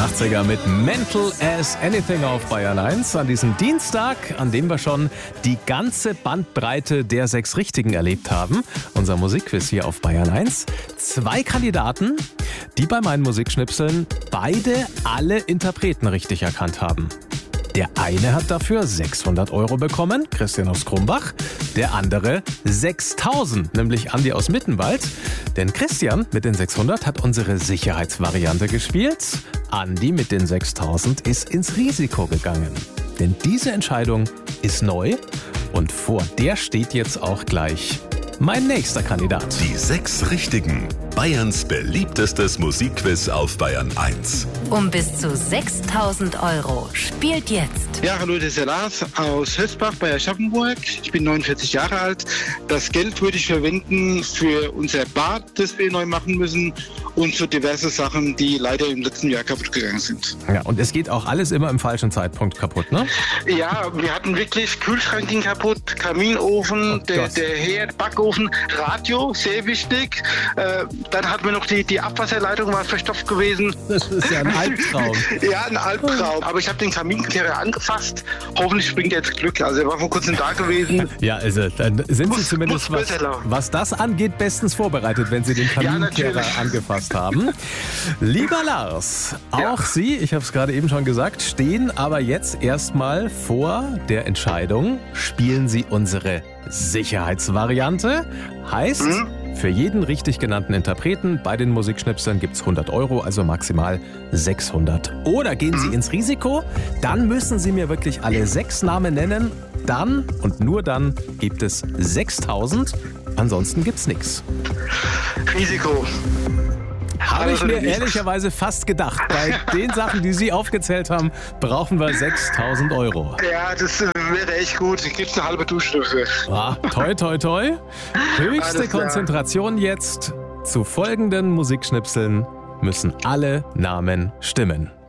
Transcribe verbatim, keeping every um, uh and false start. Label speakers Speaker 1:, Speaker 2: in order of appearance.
Speaker 1: achtziger mit Mental as Anything auf Bayern eins an diesem Dienstag, an dem wir schon die ganze Bandbreite der sechs Richtigen erlebt haben. Unser Musikquiz hier auf Bayern eins. Zwei Kandidaten, die bei meinen Musikschnipseln beide alle Interpreten richtig erkannt haben. Der eine hat dafür sechshundert Euro bekommen, Christian aus Krumbach. Der andere sechstausend, nämlich Andi aus Mittenwald. Denn Christian mit den sechshundert hat unsere Sicherheitsvariante gespielt. Andi mit den sechstausend ist ins Risiko gegangen. Denn diese Entscheidung ist neu und vor der steht jetzt auch gleich mein nächster Kandidat.
Speaker 2: Die sechs Richtigen. Bayerns beliebtestes Musikquiz auf Bayern eins.
Speaker 3: Um bis zu sechstausend Euro. Spielt jetzt.
Speaker 4: Ja, hallo, das ist der Lars aus Hösbach bei Aschaffenburg. Ich bin neunundvierzig Jahre alt. Das Geld würde ich verwenden für unser Bad, das wir neu machen müssen, und für diverse Sachen, die leider im letzten Jahr kaputt gegangen sind.
Speaker 1: Ja, und es geht auch alles immer im falschen Zeitpunkt kaputt, ne?
Speaker 4: Ja, wir hatten wirklich Kühlschrank ging kaputt, Kaminofen,
Speaker 1: Oh
Speaker 4: der,
Speaker 1: Gott.
Speaker 4: der Herd, Backofen, Radio, sehr wichtig. Äh, dann hatten wir noch die, die Abwasserleitung, war verstopft gewesen.
Speaker 1: Das ist ja ein Albtraum.
Speaker 4: Ja, ein Albtraum. Aber ich habe den Kaminkehrer angefasst. Hoffentlich springt er jetzt Glück. Also er war vor kurzem da gewesen.
Speaker 1: Ja, also dann sind Sie
Speaker 4: Muss-
Speaker 1: zumindest,
Speaker 4: muss
Speaker 1: was,
Speaker 4: besser laufen.
Speaker 1: was das angeht, bestens vorbereitet, wenn Sie den Kaminkehrer
Speaker 4: natürlich.
Speaker 1: angefasst haben. Lieber Lars, auch
Speaker 4: Ja.
Speaker 1: Sie, ich habe es gerade eben schon gesagt, stehen aber jetzt erstmal vor der Entscheidung, spielen Sie unsere Sicherheitsvariante. Heißt,
Speaker 4: Mhm.
Speaker 1: für jeden richtig genannten Interpreten bei den Musikschnipseln gibt es hundert Euro, also maximal sechshundert. Oder gehen Sie ins Risiko, dann müssen Sie mir wirklich alle sechs Namen nennen. Dann und nur dann gibt es sechstausend, ansonsten gibt's nichts.
Speaker 4: Risiko.
Speaker 1: Habe ich
Speaker 4: Also
Speaker 1: mir
Speaker 4: nicht.
Speaker 1: ehrlicherweise fast gedacht. Bei den Sachen, die Sie aufgezählt haben, brauchen wir sechstausend Euro.
Speaker 4: Ja, das äh, wäre echt gut. Ich gebe eine halbe Dusche dafür.
Speaker 1: Ah, toi, toi, toi. Höchste
Speaker 4: Alles klar.
Speaker 1: Konzentration jetzt. Zu folgenden Musikschnipseln müssen alle Namen stimmen.